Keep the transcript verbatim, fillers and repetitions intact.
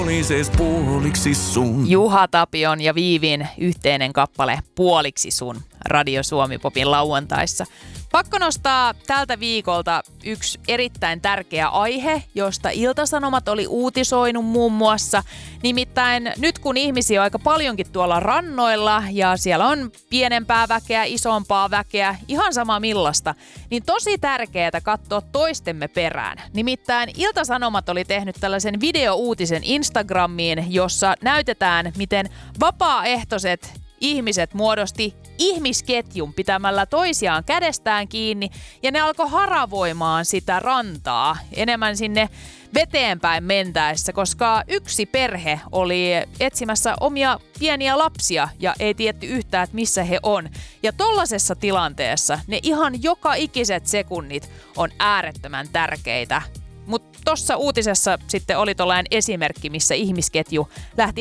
puoliksi sun. Juha Tapion ja Viivin yhteinen kappale Puoliksi sun Radio Suomi Popin lauantaissa. Pakko nostaa tältä viikolta yksi erittäin tärkeä aihe, josta Ilta-Sanomat oli uutisoinut muun muassa. Nimittäin nyt kun ihmisiä on aika paljonkin tuolla rannoilla ja siellä on pienempää väkeä, isompaa väkeä, ihan sama millaista, niin tosi tärkeää katsoa toistemme perään. Nimittäin Ilta-Sanomat oli tehnyt tällaisen videouutisen Instagramiin, jossa näytetään, miten vapaaehtoiset ihmiset muodosti ihmisketjun pitämällä toisiaan kädestään kiinni ja ne alkoi haravoimaan sitä rantaa enemmän sinne veteenpäin mentäessä, koska yksi perhe oli etsimässä omia pieniä lapsia ja ei tiedetty yhtään, että missä he on. Ja tollasessa tilanteessa ne ihan joka ikiset sekunnit on äärettömän tärkeitä. Mutta tuossa uutisessa sitten oli tollainen esimerkki, missä ihmisketju lähti